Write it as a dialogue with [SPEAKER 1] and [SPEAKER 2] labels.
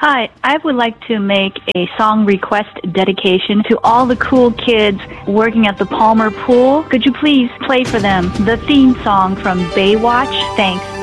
[SPEAKER 1] Hi, I would like to make a song request dedication to all the cool kids working at the Palmer Pool. Could you please play for them the theme song from Baywatch? Thanks.